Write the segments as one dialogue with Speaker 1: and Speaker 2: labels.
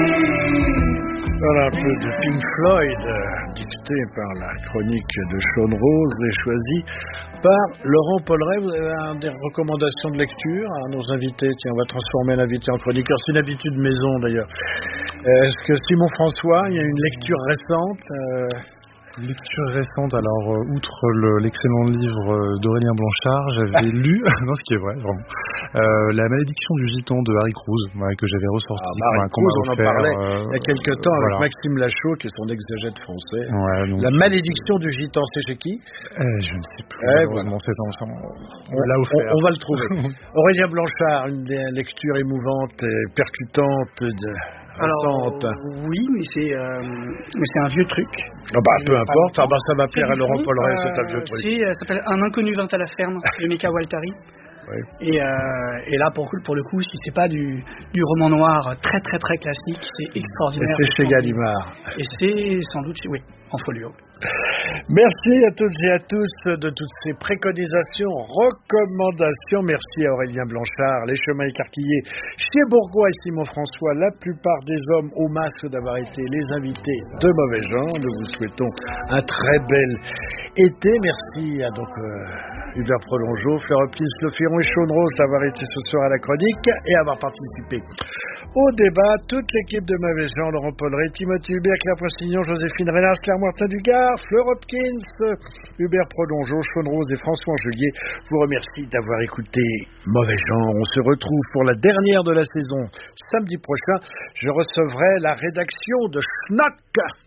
Speaker 1: Voilà un peu de Pink Floyd, dicté par la chronique de Sean Rose et choisi par Laurent Polleret. Vous avez des recommandations de lecture à nos invités? Tiens, on va transformer l'invité en chroniqueur. C'est une habitude maison d'ailleurs. Est-ce que Simon François, il y a une lecture récente
Speaker 2: Lecture récente, alors outre l'excellent livre d'Aurélien Blanchard, j'avais lu, non ce qui est vrai vraiment, La malédiction du gitan de Harry Cruz, que j'avais ressorti.
Speaker 1: Harry Cruz, on en parlait il y a quelques temps avec Maxime Lachaud, qui est son exégète français.
Speaker 2: Ouais, donc,
Speaker 1: La malédiction du gitan, c'est chez qui?
Speaker 2: Je ne sais plus, malheureusement, c'est ensemble.
Speaker 1: On va le trouver. Aurélien Blanchard, une des lectures émouvantes et percutantes
Speaker 3: Alors, oui, mais c'est un vieux truc.
Speaker 1: Peu importe, ça va plaire à Laurent Polleret, c'est un vieux truc.
Speaker 3: Ça s'appelle Un inconnu vint à la ferme, de Meka Waltari.
Speaker 1: Oui.
Speaker 3: Et là, pour le coup, si c'est pas du roman noir très très très classique, c'est extraordinaire.
Speaker 1: Et c'est chez Gallimard.
Speaker 3: Et c'est sans doute, oui, en folio.
Speaker 1: Merci à toutes et à tous de toutes ces préconisations, recommandations. Merci à Aurélien Blanchard, Les Chemins écarquillés chez Bourgois et Simon François, la plupart des hommes au masque d'avoir été les invités de Mauvais Genre. Nous vous souhaitons un très bel été. Merci à Hubert Prolongeau, Fleur Hopkins, Le Ferron et Sean Rose d'avoir été ce soir à la chronique et avoir participé au débat. Toute l'équipe de Mauvais Genre, Laurent Polleret, Timothée Hubert, Claire Poissignon, Joséphine Reynard, Claire Martin-Dugard, Fleur Hopkins, Hubert Prolongeau, Sean Rose et François Angelier vous remercie d'avoir écouté Mauvais Genre. On se retrouve pour la dernière de la saison samedi prochain. Je recevrai la rédaction de Schnock.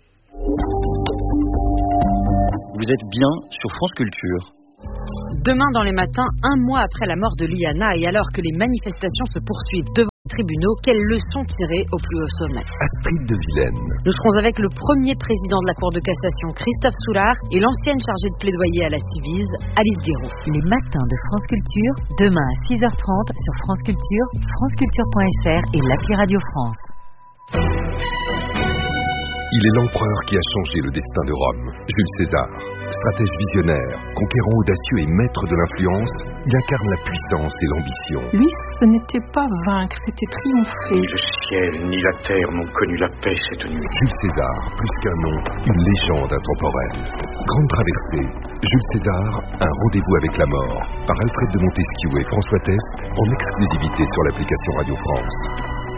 Speaker 4: Vous êtes bien sur France Culture.
Speaker 5: Demain dans les matins, un mois après la mort de Liana et alors que les manifestations se poursuivent devant les tribunaux, quelles leçons tirer au plus haut sommet?
Speaker 6: Astrid de Vilaine.
Speaker 5: Nous serons avec le premier président de la Cour de cassation, Christophe Soulard, et l'ancienne chargée de plaidoyer à la Civise, Alice Guéraud.
Speaker 7: Les matins de France Culture, demain à 6h30 sur France Culture, franceculture.fr et l'appli Radio France.
Speaker 6: Il est l'empereur qui a changé le destin de Rome, Jules César. Stratège visionnaire, conquérant audacieux et maître de l'influence, il incarne la puissance et l'ambition.
Speaker 8: Lui, ce n'était pas vaincre, c'était triompher.
Speaker 9: Ni le ciel ni la terre n'ont connu la paix cette nuit.
Speaker 6: Jules César, plus qu'un nom, une légende intemporelle. Grande traversée, Jules César, un rendez-vous avec la mort, par Alfred de Montesquieu et François Test, en exclusivité sur l'application Radio France.